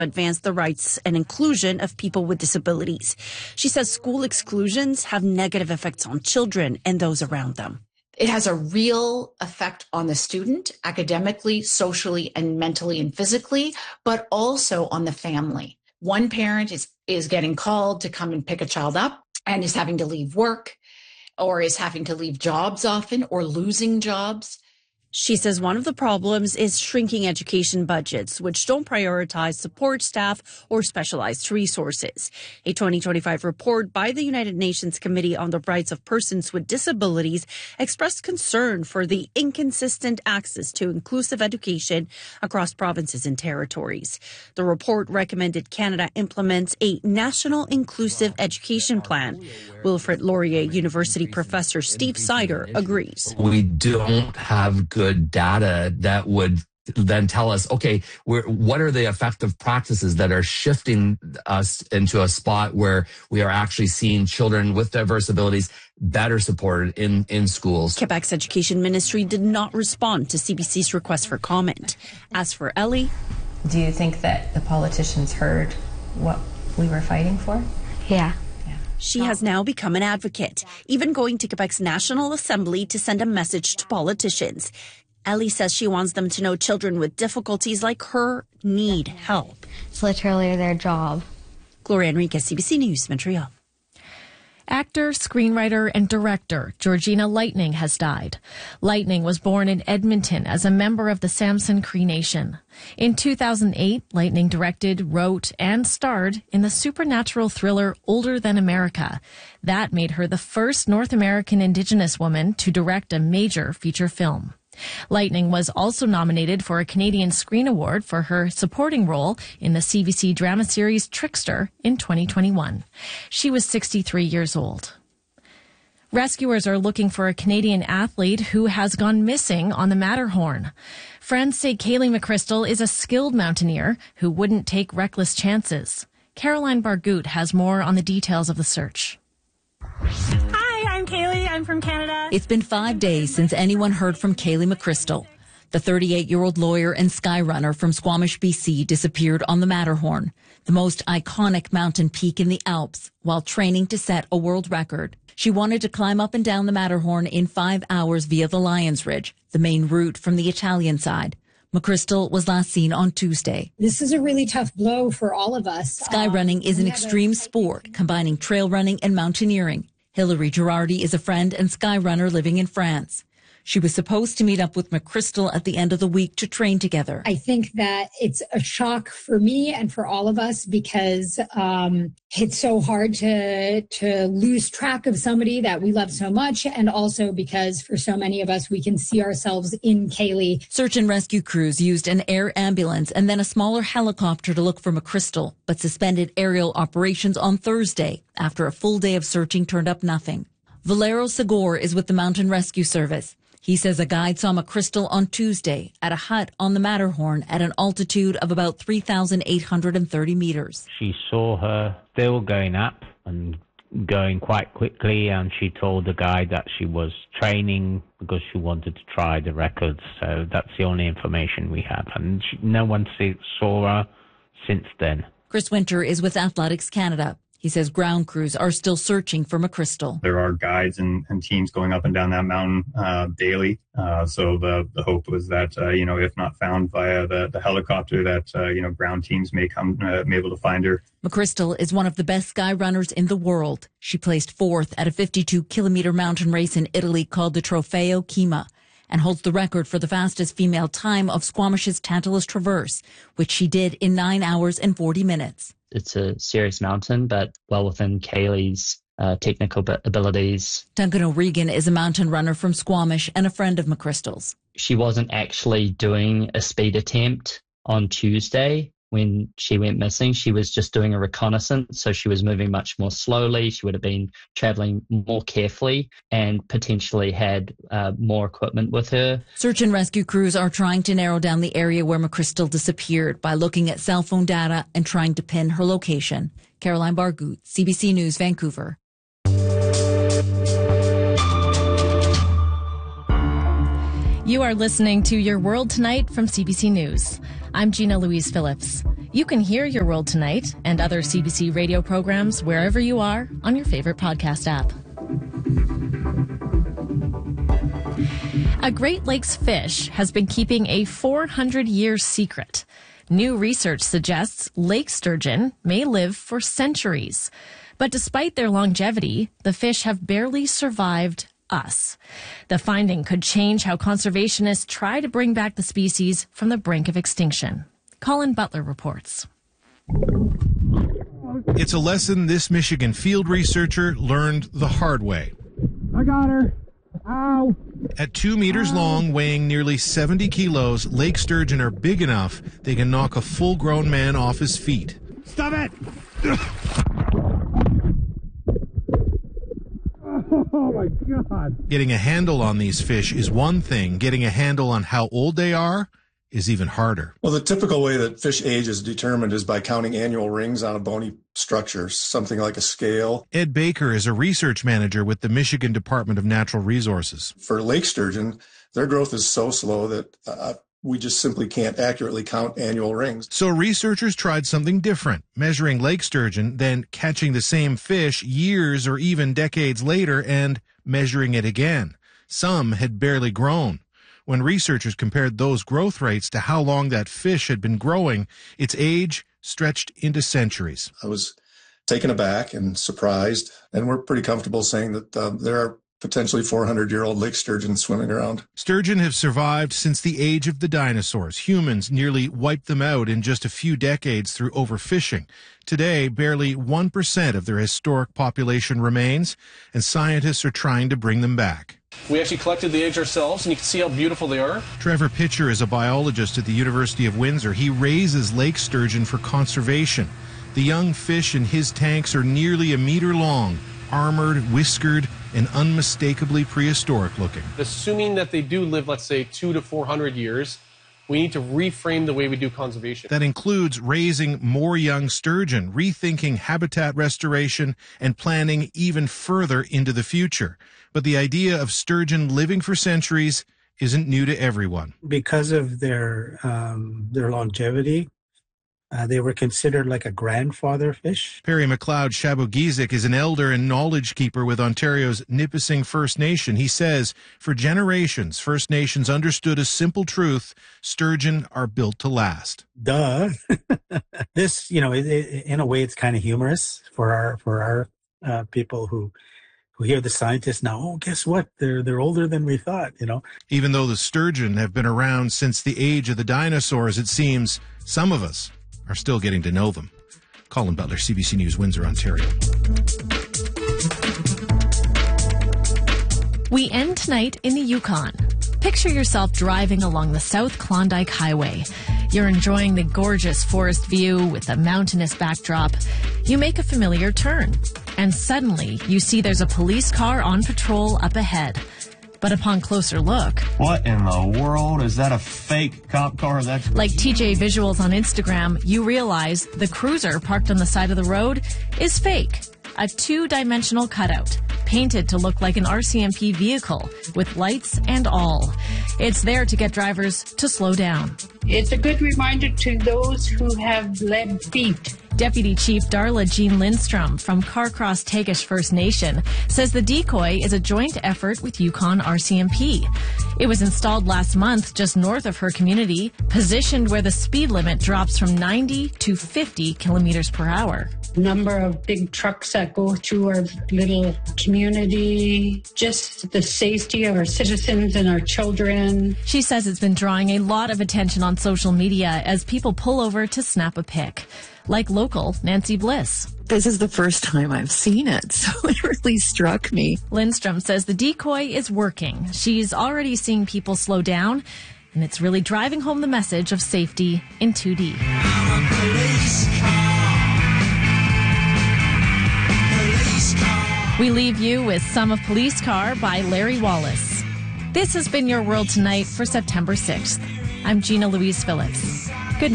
advance the rights and inclusion of people with disabilities. She says school exclusions have negative effects on children and those around them. It has a real effect on the student academically, socially, and mentally and physically, but also on the family. One parent is getting called to come and pick a child up and is having to leave work or is having to leave jobs often or losing jobs. She says one of the problems is shrinking education budgets, which don't prioritize support staff or specialized resources. A 2025 report by the United Nations Committee on the Rights of Persons with Disabilities expressed concern for the inconsistent access to inclusive education across provinces and territories. The report recommended Canada implements a national inclusive education plan. Wilfrid Laurier University professor Steve Sider agrees. We don't have good data that would then tell us, okay, what are the effective practices that are shifting us into a spot where we are actually seeing children with diverse abilities better supported in schools. Quebec's education ministry did not respond to CBC's request for comment. As for Ellie, do you think that the politicians heard what we were fighting for? Yeah. She has now become an advocate, even going to Quebec's National Assembly to send a message to politicians. Ellie says she wants them to know children with difficulties like her need help. It's literally their job. Gloria Enriquez, CBC News, Montreal. Actor, screenwriter, and director Georgina Lightning has died. Lightning was born in Edmonton as a member of the Samson Cree Nation. In 2008, Lightning directed, wrote, and starred in the supernatural thriller Older Than America. That made her the first North American Indigenous woman to direct a major feature film. Lightning was also nominated for a Canadian Screen Award for her supporting role in the CBC drama series Trickster in 2021. She was 63 years old. Rescuers are looking for a Canadian athlete who has gone missing on the Matterhorn. Friends say Kaylee McChrystal is a skilled mountaineer who wouldn't take reckless chances. Caroline Bargout has more on the details of the search. Hi, I'm Kaylee. I'm from Canada. It's been 5 days since anyone heard from Kaylee McChrystal. The 38-year-old lawyer and skyrunner from Squamish, BC, disappeared on the Matterhorn, the most iconic mountain peak in the Alps, while training to set a world record. She wanted to climb up and down the Matterhorn in 5 hours via the Lions Ridge, the main route from the Italian side. McChrystal was last seen on Tuesday. This is a really tough blow for all of us. Skyrunning is an extreme sport, combining trail running and mountaineering. Hilary Girardi is a friend and skyrunner living in France. She was supposed to meet up with McChrystal at the end of the week to train together. I think that it's a shock for me and for all of us because it's so hard to lose track of somebody that we love so much, and also because for so many of us, we can see ourselves in Kaylee. Search and rescue crews used an air ambulance and then a smaller helicopter to look for McChrystal, but suspended aerial operations on Thursday after a full day of searching turned up nothing. Valero Segor is with the Mountain Rescue Service. He says a guide saw McChrystal on Tuesday at a hut on the Matterhorn at an altitude of about 3,830 meters. She saw her still going up and going quite quickly, and she told the guide that she was training because she wanted to try the records. So that's the only information we have, and no one saw her since then. Chris Winter is with Athletics Canada. He says ground crews are still searching for McChrystal. There are guides and teams going up and down that mountain daily. So the hope was that, if not found via the helicopter, that, ground teams may come, be able to find her. McChrystal is one of the best sky runners in the world. She placed 4th at a 52-kilometer mountain race in Italy called the Trofeo Kima, and holds the record for the fastest female time of Squamish's Tantalus Traverse, which she did in 9 hours and 40 minutes. It's a serious mountain, but well within Kaylee's technical abilities. Duncan O'Regan is a mountain runner from Squamish and a friend of McChrystal's. She wasn't actually doing a speed attempt on Tuesday when she went missing. She was just doing a reconnaissance, so she was moving much more slowly. She would have been traveling more carefully and potentially had more equipment with her. Search and rescue crews are trying to narrow down the area where McChrystal disappeared by looking at cell phone data and trying to pin her location. Caroline Bargout, CBC News, Vancouver. You are listening to Your World Tonight from CBC News. I'm Gina Louise Phillips. You can hear Your World Tonight and other CBC radio programs wherever you are on your favorite podcast app. A Great Lakes fish has been keeping a 400-year secret. New research suggests lake sturgeon may live for centuries. But despite their longevity, the fish have barely survived us. The finding could change how conservationists try to bring back the species from the brink of extinction. Colin Butler reports. It's a lesson this Michigan field researcher learned the hard way. I got her. Ow. At 2 meters long, weighing nearly 70 kilos, lake sturgeon are big enough they can knock a full-grown man off his feet. Stop it! Oh my God. Getting a handle on these fish is one thing. Getting a handle on how old they are is even harder. Well, the typical way that fish age is determined is by counting annual rings on a bony structure, something like a scale. Ed Baker is a research manager with the Michigan Department of Natural Resources. For lake sturgeon, their growth is so slow that we just simply can't accurately count annual rings. So researchers tried something different, measuring lake sturgeon, then catching the same fish years or even decades later and measuring it again. Some had barely grown. When researchers compared those growth rates to how long that fish had been growing, its age stretched into centuries. I was taken aback and surprised, and we're pretty comfortable saying that there are potentially 400-year-old lake sturgeon swimming around. Sturgeon have survived since the age of the dinosaurs. Humans nearly wiped them out in just a few decades through overfishing. Today, barely 1% of their historic population remains, and scientists are trying to bring them back. We actually collected the eggs ourselves, and you can see how beautiful they are. Trevor Pitcher is a biologist at the University of Windsor. He raises lake sturgeon for conservation. The young fish in his tanks are nearly a meter long, armored, whiskered, and unmistakably prehistoric looking. Assuming that they do live, let's say, 200 to 400 years, we need to reframe the way we do conservation. That includes raising more young sturgeon, rethinking habitat restoration, and planning even further into the future. But the idea of sturgeon living for centuries isn't new to everyone. Because of their longevity, they were considered like a grandfather fish. Perry McLeod Shabogizik is an elder and knowledge keeper with Ontario's Nipissing First Nation. He says, for generations, First Nations understood a simple truth: sturgeon are built to last. Duh. This, in a way, it's kind of humorous for our people who hear the scientists now. Oh, guess what? They're older than we thought. Even though the sturgeon have been around since the age of the dinosaurs, it seems some of us are still getting to know them. Colin Butler, CBC News, Windsor, Ontario. We end tonight in the Yukon. Picture yourself driving along the South Klondike Highway. You're enjoying the gorgeous forest view with a mountainous backdrop. You make a familiar turn, and suddenly you see there's a police car on patrol up ahead. But upon closer look... What in the world? Is that a fake cop car? That's like TJ Visuals on Instagram, you realize the cruiser parked on the side of the road is fake. A two-dimensional cutout, painted to look like an RCMP vehicle, with lights and all. It's there to get drivers to slow down. It's a good reminder to those who have lead feet. Deputy Chief Darla Jean Lindstrom from Carcross Tagish First Nation says the decoy is a joint effort with Yukon RCMP. It was installed last month just north of her community, positioned where the speed limit drops from 90 to 50 kilometers per hour. Number of big trucks that go through our little community, just the safety of our citizens and our children. She says it's been drawing a lot of attention on social media as people pull over to snap a pic. Like local Nancy Bliss. This is the first time I've seen it, so it really struck me. Lindstrom says the decoy is working. She's already seeing people slow down, and it's really driving home the message of safety in 2D. We leave you with Some of Police Car by Larry Wallace. This has been Your World Tonight for September 6th. I'm Gina Louise Phillips.